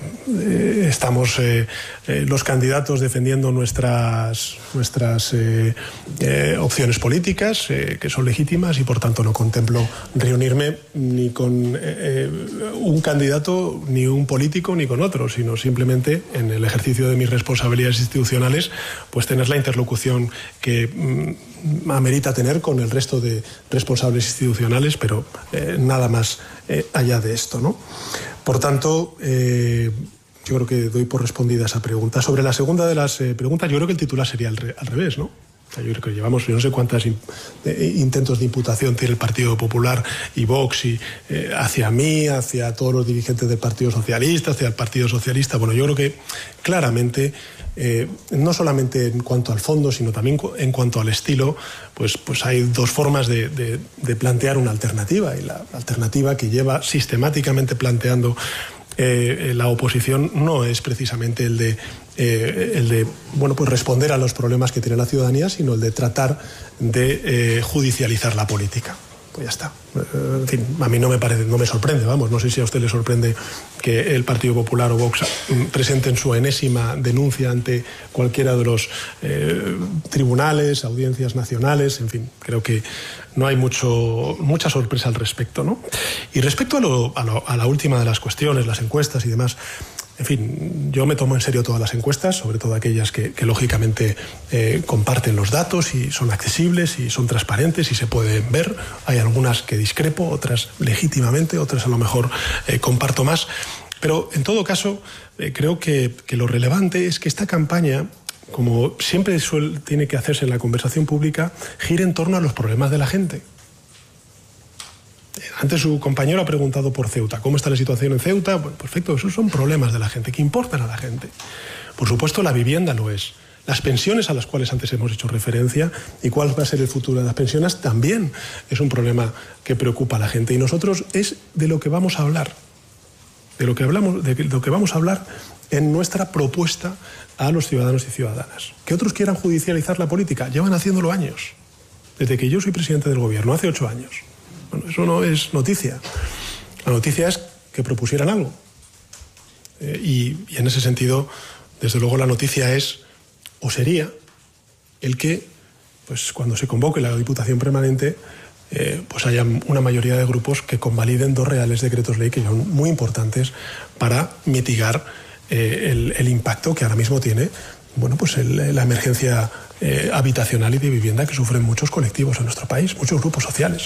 eh, estamos eh, eh, los candidatos defendiendo nuestras, nuestras eh, eh, opciones políticas, eh, que son legítimas, y por tanto no contemplo reunirme ni con eh, un candidato, ni un político, ni con otro, sino simplemente en el ejercicio de mis responsabilidades institucionales, pues tener la interlocución que mm, amerita tener con el resto de responsables institucionales, pero eh, nada más Eh, allá de esto, ¿no? Por tanto, eh, yo creo que doy por respondida esa pregunta. Sobre la segunda de las eh, preguntas, yo creo que el titular sería al, re, al revés, ¿no? O sea, yo creo que llevamos, yo no sé cuántos in, eh, intentos de imputación tiene el Partido Popular y Vox y, eh, hacia mí, hacia todos los dirigentes del Partido Socialista, hacia el Partido Socialista. Bueno, yo creo que claramente, eh, no solamente en cuanto al fondo, sino también en cuanto al estilo, pues, pues hay dos formas de, de, de plantear una alternativa. Y la alternativa que lleva sistemáticamente planteando Eh, la oposición no es precisamente el de, eh, el de bueno, pues responder a los problemas que tiene la ciudadanía, sino el de tratar de eh, judicializar la política. pues ya está. En fin, a mí no me parece, no me sorprende, vamos, no sé si a usted le sorprende que el Partido Popular o Vox presenten su enésima denuncia ante cualquiera de los eh, tribunales, audiencias nacionales, en fin, creo que no hay mucho, mucha sorpresa al respecto, ¿no? Y respecto a, lo, a, lo, a la última de las cuestiones, las encuestas y demás, en fin, yo me tomo en serio todas las encuestas, sobre todo aquellas que, que lógicamente eh, comparten los datos y son accesibles y son transparentes y se pueden ver. Hay algunas que discrepo, otras legítimamente, otras a lo mejor eh, comparto más. Pero en todo caso, eh, creo que, que lo relevante es que esta campaña, como siempre suele, tiene que hacerse en la conversación pública, gire en torno a los problemas de la gente. Antes su compañero ha preguntado por Ceuta. ¿Cómo está la situación en Ceuta? Bueno, perfecto, esos son problemas de la gente, que importan a la gente. Por supuesto, la vivienda lo es. Las pensiones a las cuales antes hemos hecho referencia y cuál va a ser el futuro de las pensiones también es un problema que preocupa a la gente. Y nosotros es de lo que vamos a hablar, de lo que, hablamos, de lo que vamos a hablar en nuestra propuesta a los ciudadanos y ciudadanas. Que otros quieran judicializar la política, llevan haciéndolo años. Desde que yo soy presidente del gobierno, hace ocho años. Bueno, eso no es noticia. La noticia es que propusieran algo. Eh, y, y en ese sentido, desde luego, la noticia es, o sería, el que, pues cuando se convoque la Diputación Permanente, eh, pues haya una mayoría de grupos que convaliden dos reales decretos ley que son muy importantes para mitigar eh, el, el impacto que ahora mismo tiene, bueno, pues el, la emergencia eh, habitacional y de vivienda que sufren muchos colectivos en nuestro país, muchos grupos sociales.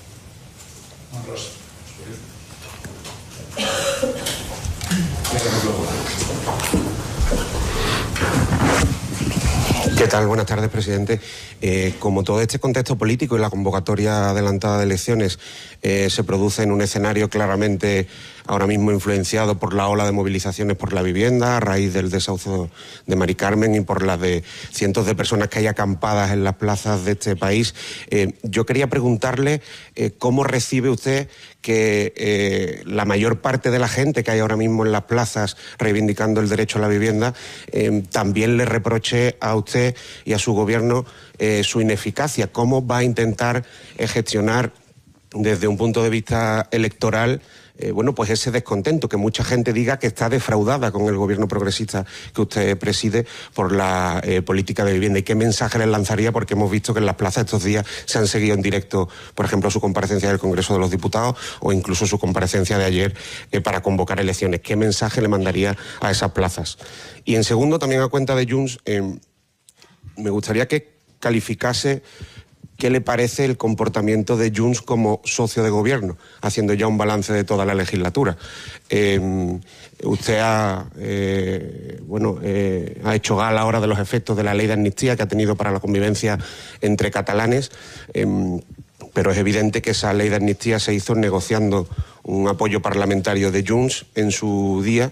¿Qué tal? Buenas tardes, presidente. Eh, como todo este contexto político y la convocatoria adelantada de elecciones eh, se produce en un escenario claramente ahora mismo influenciado por la ola de movilizaciones por la vivienda a raíz del desahucio de Mari Carmen y por las de cientos de personas que hay acampadas en las plazas de este país, eh, yo quería preguntarle eh, cómo recibe usted que eh, la mayor parte de la gente que hay ahora mismo en las plazas reivindicando el derecho a la vivienda eh, también le reproche a usted y a su gobierno eh, su ineficacia. ¿Cómo va a intentar eh, gestionar desde un punto de vista electoral eh, bueno, pues ese descontento, que mucha gente diga que está defraudada con el gobierno progresista que usted preside por la eh, política de vivienda? ¿Y qué mensaje les lanzaría? Porque hemos visto que en las plazas estos días se han seguido en directo, por ejemplo, su comparecencia del Congreso de los Diputados o incluso su comparecencia de ayer eh, para convocar elecciones. ¿Qué mensaje le mandaría a esas plazas? Y en segundo, también a cuenta de Junts, eh, me gustaría que calificase qué le parece el comportamiento de Junts como socio de gobierno, haciendo ya un balance de toda la legislatura. Eh, usted ha, eh, bueno, eh, ha hecho gala ahora de los efectos de la ley de amnistía que ha tenido para la convivencia entre catalanes, eh, pero es evidente que esa ley de amnistía se hizo negociando un apoyo parlamentario de Junts en su día.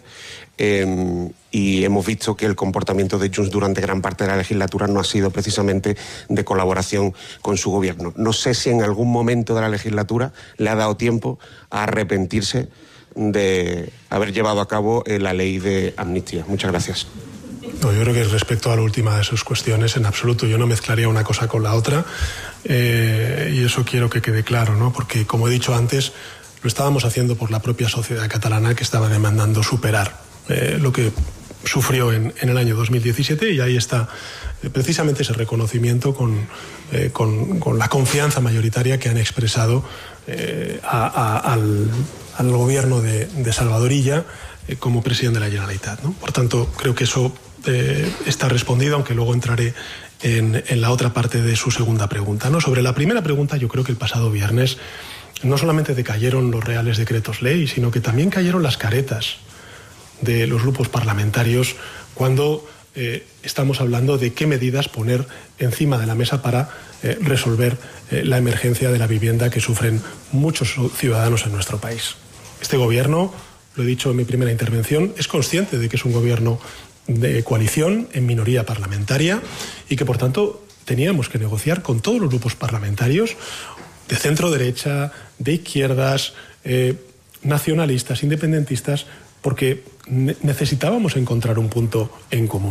Eh, y hemos visto que el comportamiento de Junts durante gran parte de la legislatura no ha sido precisamente de colaboración con su gobierno. No sé si en algún momento de la legislatura le ha dado tiempo a arrepentirse de haber llevado a cabo eh, la ley de amnistía. Muchas gracias. No, yo creo que respecto a la última de sus cuestiones, en absoluto, yo no mezclaría una cosa con la otra, eh, y eso quiero que quede claro, ¿no? Porque, como he dicho antes, lo estábamos haciendo por la propia sociedad catalana, que estaba demandando superar eh, lo que sufrió en, en el año dos mil diecisiete, y ahí está eh, precisamente ese reconocimiento con, eh, con, con la confianza mayoritaria que han expresado eh, a, a, al, al gobierno de, de Salvador Illa eh, como presidente de la Generalitat, ¿no? Por tanto, creo que eso eh, está respondido, aunque luego entraré en, en la otra parte de su segunda pregunta, ¿no? Sobre la primera pregunta, yo creo que el pasado viernes no solamente decayeron los reales decretos ley, sino que también cayeron las caretas de los grupos parlamentarios cuando eh, estamos hablando de qué medidas poner encima de la mesa para eh, resolver eh, la emergencia de la vivienda que sufren muchos ciudadanos en nuestro país. Este gobierno, lo he dicho en mi primera intervención, es consciente de que es un gobierno de coalición en minoría parlamentaria y que, por tanto, teníamos que negociar con todos los grupos parlamentarios de centro derecha, de izquierdas, eh, nacionalistas, independentistas, porque ne- necesitábamos encontrar un punto en común.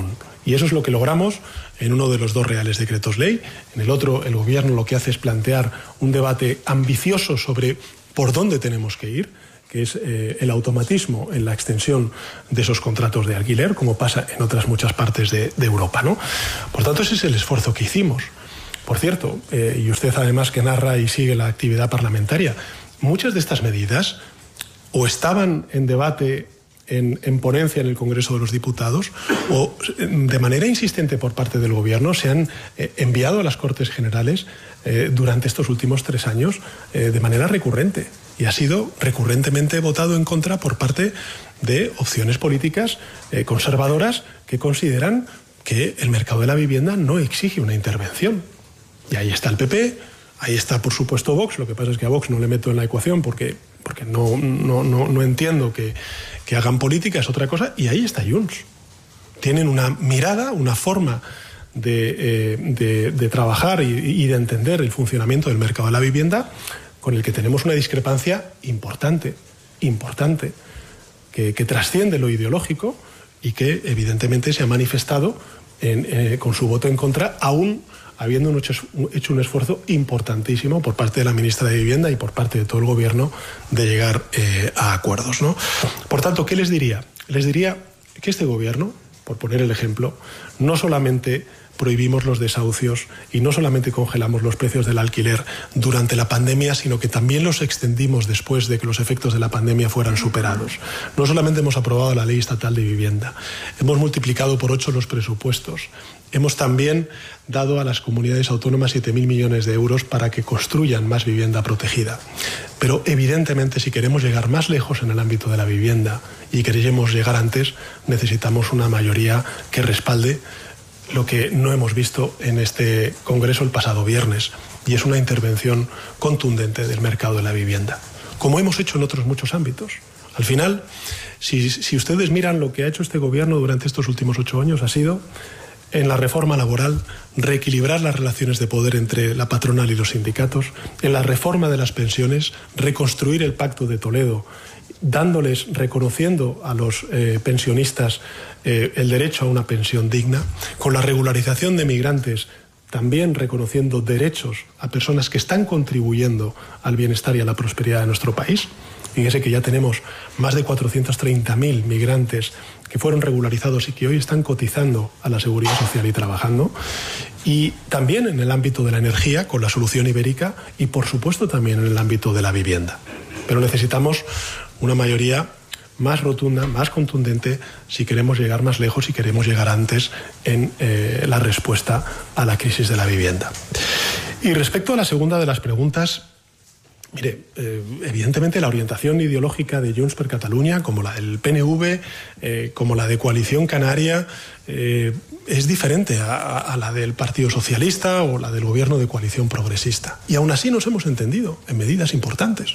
Y eso es lo que logramos en uno de los dos reales decretos ley. En el otro, el Gobierno lo que hace es plantear un debate ambicioso sobre por dónde tenemos que ir, que es eh, el automatismo en la extensión de esos contratos de alquiler, como pasa en otras muchas partes de, de Europa, ¿no? Por tanto, ese es el esfuerzo que hicimos. Por cierto, eh, y usted además que narra y sigue la actividad parlamentaria, muchas de estas medidas o estaban en debate en, en ponencia en el Congreso de los Diputados o de manera insistente por parte del Gobierno se han eh, enviado a las Cortes Generales eh, durante estos últimos tres años eh, de manera recurrente. Y ha sido recurrentemente votado en contra por parte de opciones políticas eh, conservadoras que consideran que el mercado de la vivienda no exige una intervención. Y ahí está el P P, ahí está por supuesto Vox, lo que pasa es que a Vox no le meto en la ecuación porque, porque no, no, no, no entiendo que, que hagan política, es otra cosa, y ahí está Junts. Tienen una mirada, una forma de, eh, de, de trabajar y, y de entender el funcionamiento del mercado de la vivienda con el que tenemos una discrepancia importante, importante, que, que trasciende lo ideológico y que evidentemente se ha manifestado en, eh, con su voto en contra, aún habiendo hecho, hecho un esfuerzo importantísimo por parte de la ministra de Vivienda y por parte de todo el Gobierno de llegar eh, a acuerdos, ¿no? Por tanto, ¿qué les diría? Les diría que este Gobierno, por poner el ejemplo, no solamente prohibimos los desahucios y no solamente congelamos los precios del alquiler durante la pandemia, sino que también los extendimos después de que los efectos de la pandemia fueran superados. No solamente hemos aprobado la Ley Estatal de Vivienda, hemos multiplicado por ocho los presupuestos, hemos también dado a las comunidades autónomas siete mil millones de euros para que construyan más vivienda protegida. Pero evidentemente, si queremos llegar más lejos en el ámbito de la vivienda y queremos llegar antes, necesitamos una mayoría que respalde lo que no hemos visto en este Congreso el pasado viernes, y es una intervención contundente del mercado de la vivienda, como hemos hecho en otros muchos ámbitos. Al final, si, si ustedes miran lo que ha hecho este Gobierno durante estos últimos ocho años, ha sido, en la reforma laboral, reequilibrar las relaciones de poder entre la patronal y los sindicatos, en la reforma de las pensiones, reconstruir el Pacto de Toledo, dándoles, reconociendo a los eh, pensionistas eh, el derecho a una pensión digna, con la regularización de migrantes, también reconociendo derechos a personas que están contribuyendo al bienestar y a la prosperidad de nuestro país. Fíjese que ya tenemos más de cuatrocientos treinta mil migrantes que fueron regularizados y que hoy están cotizando a la Seguridad Social y trabajando. Y también en el ámbito de la energía, con la solución ibérica, y por supuesto también en el ámbito de la vivienda. Pero necesitamos una mayoría más rotunda, más contundente, si queremos llegar más lejos y queremos llegar antes en eh, la respuesta a la crisis de la vivienda. Y respecto a la segunda de las preguntas, mire, eh, evidentemente la orientación ideológica de Junts per Catalunya, como la del P N V, eh, como la de Coalición Canaria, eh, es diferente a, a la del Partido Socialista o la del Gobierno de Coalición Progresista. Y aún así nos hemos entendido en medidas importantes.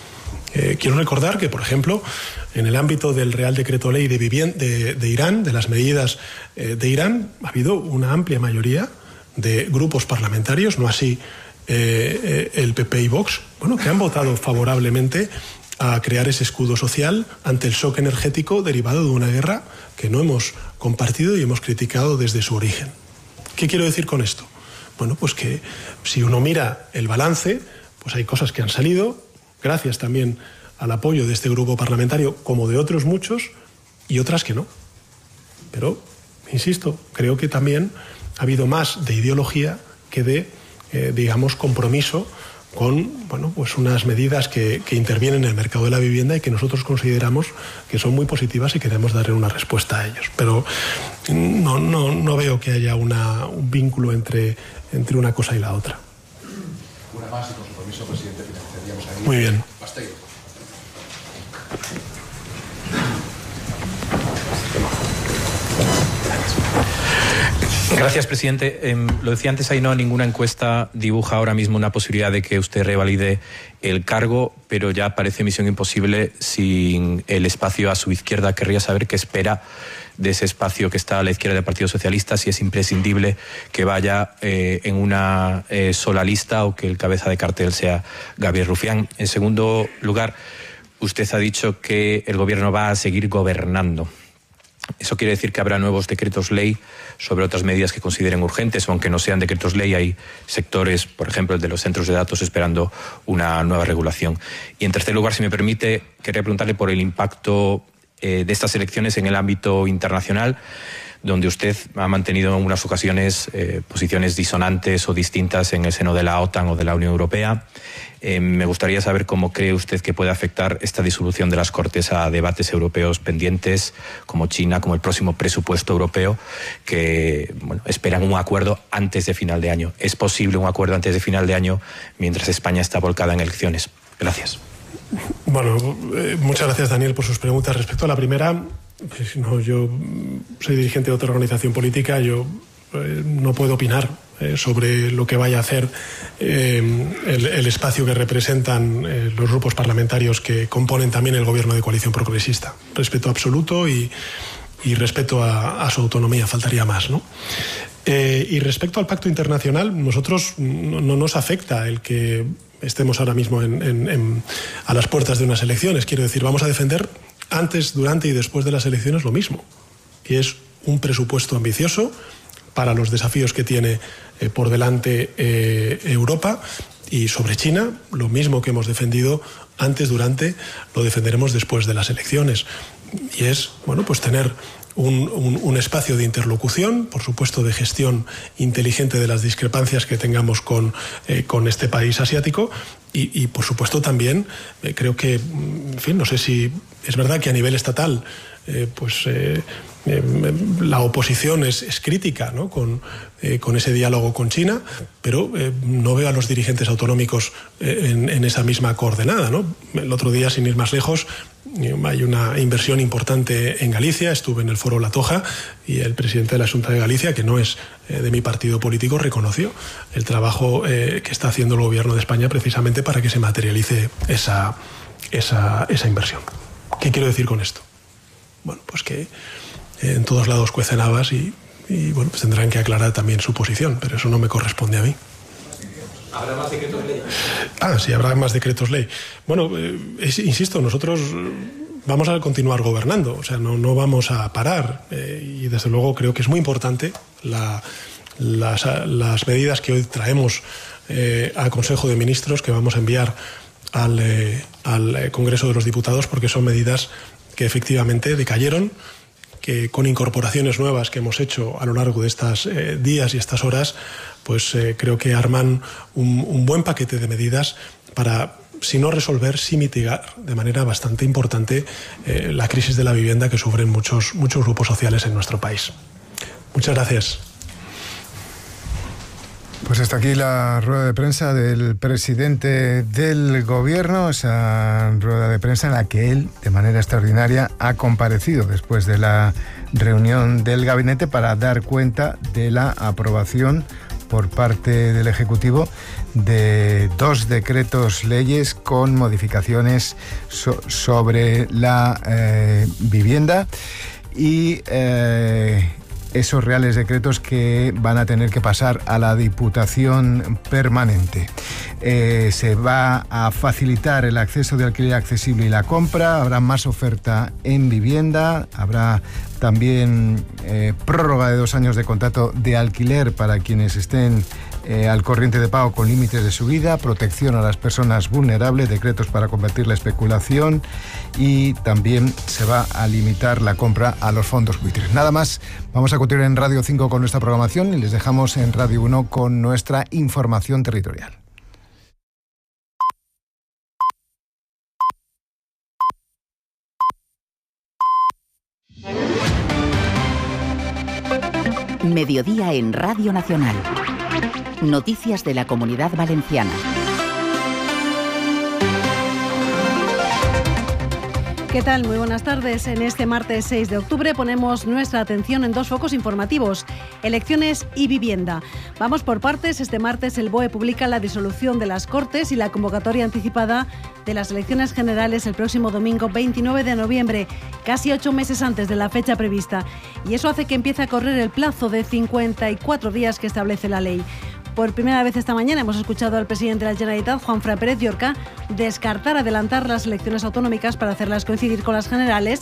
Eh, quiero recordar que, por ejemplo, en el ámbito del Real Decreto Ley de, Vivien- de, de Irán, de las medidas eh, de Irán, ha habido una amplia mayoría de grupos parlamentarios, no así eh, eh, el P P y Vox, bueno, que han votado favorablemente a crear ese escudo social ante el shock energético derivado de una guerra que no hemos compartido y hemos criticado desde su origen. ¿Qué quiero decir con esto? Bueno, pues que si uno mira el balance, pues hay cosas que han salido, gracias también al apoyo de este grupo parlamentario, como de otros muchos, y otras que no. Pero, insisto, creo que también ha habido más de ideología que de, eh, digamos, compromiso con, bueno, pues unas medidas que, que intervienen en el mercado de la vivienda y que nosotros consideramos que son muy positivas y queremos darle una respuesta a ellos. Pero no, no, no veo que haya una, un vínculo entre, entre una cosa y la otra. Una más y con su permiso, presidente, finalizaríamos ahí. Muy bien. Basta. Gracias, presidente. Eh, lo decía antes, Ainhoa, ninguna encuesta dibuja ahora mismo una posibilidad de que usted revalide el cargo, pero ya parece misión imposible sin el espacio a su izquierda. Querría saber qué espera de ese espacio que está a la izquierda del Partido Socialista, si es imprescindible que vaya eh, en una eh, sola lista o que el cabeza de cartel sea Gabriel Rufián. En segundo lugar, usted ha dicho que el Gobierno va a seguir gobernando. Eso quiere decir que habrá nuevos decretos ley sobre otras medidas que consideren urgentes, aunque no sean decretos ley. Hay sectores, por ejemplo, el de los centros de datos, esperando una nueva regulación. Y en tercer lugar, si me permite, quería preguntarle por el impacto eh, de estas elecciones en el ámbito internacional, donde usted ha mantenido en unas ocasiones eh, posiciones disonantes o distintas en el seno de la OTAN o de la Unión Europea. Eh, me gustaría saber cómo cree usted que puede afectar esta disolución de las Cortes a debates europeos pendientes, como China, como el próximo presupuesto europeo, que bueno, esperan un acuerdo antes de final de año. ¿Es posible un acuerdo antes de final de año mientras España está volcada en elecciones? Gracias. Bueno, eh, muchas gracias, Daniel, por sus preguntas. Respecto a la primera, pues, no, yo soy dirigente de otra organización política, yo eh, no puedo opinar eh, sobre lo que vaya a hacer eh, el, el espacio que representan eh, los grupos parlamentarios que componen también el gobierno de coalición progresista. Respeto absoluto y, y respeto a, a su autonomía, faltaría más, ¿no? Eh, y respecto al pacto internacional, nosotros no, no nos afecta el que estemos ahora mismo en, en, en, a las puertas de unas elecciones. Quiero decir, vamos a defender antes, durante y después de las elecciones lo mismo. Y es un presupuesto ambicioso para los desafíos que tiene eh, por delante eh, Europa. Y sobre China, lo mismo que hemos defendido antes, durante, lo defenderemos después de las elecciones. Y es, bueno, pues tener Un, un, un espacio de interlocución, por supuesto de gestión inteligente de las discrepancias que tengamos con, eh, con este país asiático y, y por supuesto también eh, creo que, en fin, no sé si es verdad que a nivel estatal eh, pues eh, eh, la oposición es, es crítica, ¿no? con, eh, con ese diálogo con China, pero eh, no veo a los dirigentes autonómicos eh, en, en esa misma coordenada, ¿no? El otro día, sin ir más lejos, hay una inversión importante en Galicia. Estuve en el foro La Toja y el presidente de la Xunta de Galicia, que no es eh, de mi partido político, reconoció el trabajo eh, que está haciendo el gobierno de España precisamente para que se materialice esa, esa, esa inversión. ¿Qué quiero decir con esto? Bueno, pues que eh, en todos lados cuecen habas y, y bueno, pues tendrán que aclarar también su posición, pero eso no me corresponde a mí. ¿Habrá más decretos ley? Ah, sí, habrá más decretos ley. Bueno, eh, es, insisto, nosotros vamos a continuar gobernando, o sea, no, no vamos a parar. Eh, y desde luego creo que es muy importante la, las, las medidas que hoy traemos eh, al Consejo de Ministros, que vamos a enviar al, eh, al Congreso de los Diputados, porque son medidas que efectivamente decayeron, que con incorporaciones nuevas que hemos hecho a lo largo de estos eh, días y estas horas, pues eh, creo que arman un, un buen paquete de medidas para, si no resolver, sí mitigar de manera bastante importante eh, la crisis de la vivienda que sufren muchos, muchos grupos sociales en nuestro país. Muchas gracias. Pues hasta aquí la rueda de prensa del presidente del gobierno, esa rueda de prensa en la que él, de manera extraordinaria, ha comparecido después de la reunión del gabinete para dar cuenta de la aprobación por parte del Ejecutivo de dos decretos leyes con modificaciones so- sobre la eh, vivienda y eh, esos reales decretos que van a tener que pasar a la Diputación Permanente. Eh, se va a facilitar el acceso de alquiler accesible y la compra, habrá más oferta en vivienda, habrá también eh, prórroga de dos años de contrato de alquiler para quienes estén eh, al corriente de pago con límites de subida, protección a las personas vulnerables, decretos para combatir la especulación y también se va a limitar la compra a los fondos buitres. Nada más, vamos a continuar en Radio cinco con nuestra programación y les dejamos en Radio uno con nuestra información territorial. Mediodía en Radio Nacional. Noticias de la Comunidad Valenciana. ¿Qué tal? Muy buenas tardes. En este martes seis de octubre ponemos nuestra atención en dos focos informativos: elecciones y vivienda. Vamos por partes. Este martes el B O E publica la disolución de las Cortes y la convocatoria anticipada de las elecciones generales el próximo domingo veintinueve de noviembre, casi ocho meses antes de la fecha prevista. Y eso hace que empiece a correr el plazo de cincuenta y cuatro días que establece la ley. Por primera vez esta mañana hemos escuchado al presidente de la Generalitat, Juanfran Pérez Llorca, descartar adelantar las elecciones autonómicas para hacerlas coincidir con las generales,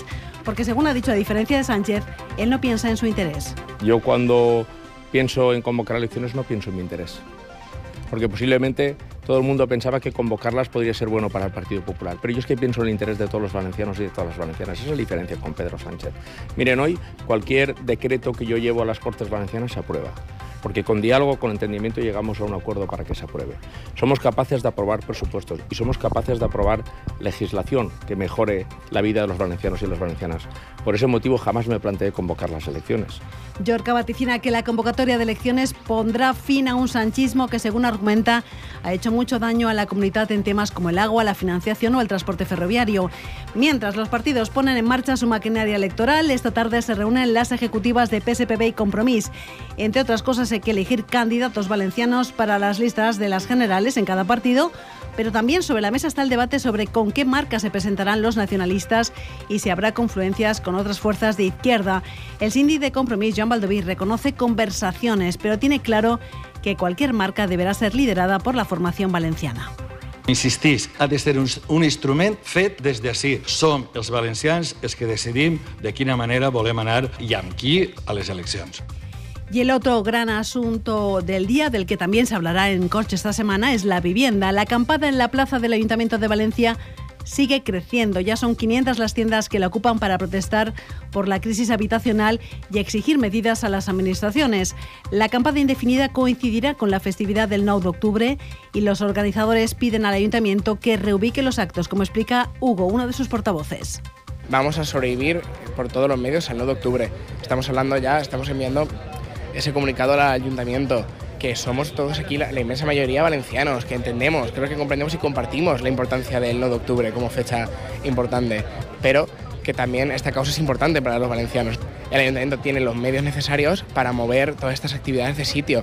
porque según ha dicho, a diferencia de Sánchez, él no piensa en su interés. Yo cuando pienso en convocar elecciones no pienso en mi interés, porque posiblemente todo el mundo pensaba que convocarlas podría ser bueno para el Partido Popular, pero yo es que pienso en el interés de todos los valencianos y de todas las valencianas. Esa es la diferencia con Pedro Sánchez. Miren, hoy cualquier decreto que yo llevo a las Cortes Valencianas se aprueba, porque con diálogo, con entendimiento llegamos a un acuerdo para que se apruebe. Somos capaces de aprobar presupuestos y somos capaces de aprobar legislación que mejore la vida de los valencianos y las valencianas. Por ese motivo jamás me planteé convocar las elecciones. Llorca vaticina que la convocatoria de elecciones pondrá fin a un sanchismo que, según argumenta, ha hecho mucho daño a la comunidad en temas como el agua, la financiación o el transporte ferroviario. Mientras los partidos ponen en marcha su maquinaria electoral, esta tarde se reúnen las ejecutivas de P S P B y Compromís. Entre otras cosas, hay que elegir candidatos valencianos para las listas de las generales en cada partido, pero también sobre la mesa está el debate sobre con qué marca se presentarán los nacionalistas y si habrá confluencias con otras fuerzas de izquierda. El síndic de Compromís, Joan Baldoví, reconoce conversaciones, pero tiene claro que cualquier marca deberà ser liderada por la formación valenciana. Insistís, ha de ser un, un instrument fet des d'ací. Som els valencians els que decidim de quina manera volem anar i amb qui a les eleccions. Y el otro gran asunto del día, del que también se hablará en Coche esta semana, es la vivienda. La acampada en la plaza del Ayuntamiento de Valencia sigue creciendo. Ya son quinientas las tiendas que la ocupan para protestar por la crisis habitacional y exigir medidas a las administraciones. La acampada indefinida coincidirá con la festividad del nueve de octubre y los organizadores piden al Ayuntamiento que reubique los actos, como explica Hugo, uno de sus portavoces. Vamos a sobrevivir por todos los medios al nueve de octubre. Estamos hablando ya, estamos enviando ese comunicado al Ayuntamiento, que somos todos aquí, la, la inmensa mayoría valencianos, que entendemos, creo que comprendemos y compartimos la importancia del nueve de octubre como fecha importante, pero que también esta causa es importante para los valencianos. El Ayuntamiento tiene los medios necesarios para mover todas estas actividades de sitio.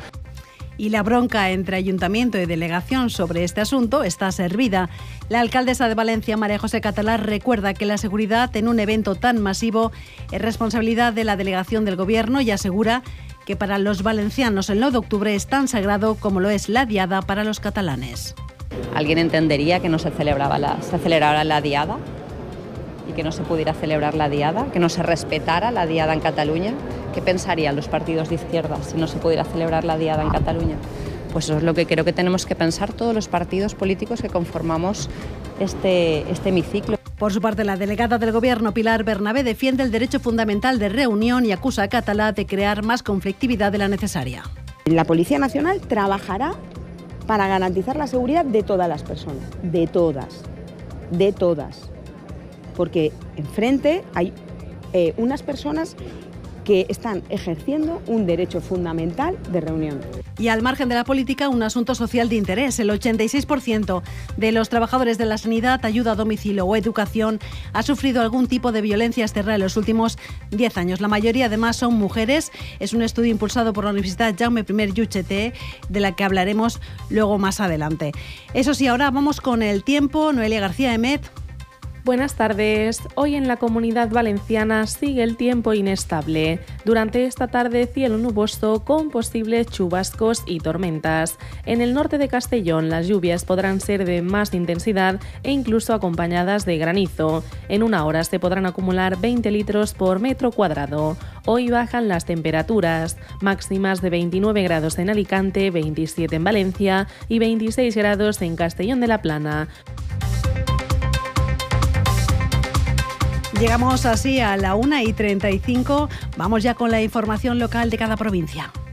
Y la bronca entre Ayuntamiento y Delegación sobre este asunto está servida. La alcaldesa de Valencia, María José Catalá, recuerda que la seguridad en un evento tan masivo es responsabilidad de la Delegación del Gobierno y asegura que para los valencianos el nueve de octubre es tan sagrado como lo es la diada para los catalanes. ¿Alguien entendería que no se celebraba la, se celebrara la diada y que no se pudiera celebrar la diada, que no se respetara la diada en Cataluña? ¿Qué pensarían los partidos de izquierda si no se pudiera celebrar la diada en Cataluña? Pues eso es lo que creo que tenemos que pensar todos los partidos políticos que conformamos este, este hemiciclo. Por su parte, la delegada del Gobierno, Pilar Bernabé, defiende el derecho fundamental de reunión y acusa a Catalá de crear más conflictividad de la necesaria. La Policía Nacional trabajará para garantizar la seguridad de todas las personas, de todas, de todas. Porque enfrente hay eh, unas personas que están ejerciendo un derecho fundamental de reunión. Y al margen de la política, un asunto social de interés. El ochenta y seis por ciento de los trabajadores de la sanidad, ayuda a domicilio o educación ha sufrido algún tipo de violencia externa en los últimos diez años. La mayoría, además, son mujeres. Es un estudio impulsado por la Universidad Jaume I U G T, de la que hablaremos luego más adelante. Eso sí, ahora vamos con el tiempo. Noelia García Emet. Buenas tardes. Hoy en la Comunidad Valenciana sigue el tiempo inestable. Durante esta tarde, cielo nuboso con posibles chubascos y tormentas. En el norte de Castellón, las lluvias podrán ser de más intensidad e incluso acompañadas de granizo. En una hora se podrán acumular veinte litros por metro cuadrado. Hoy bajan las temperaturas, máximas de veintinueve grados en Alicante, veintisiete en Valencia y veintiséis grados en Castellón de la Plana. Llegamos así a la una y treinta y cinco. Vamos ya con la información local de cada provincia.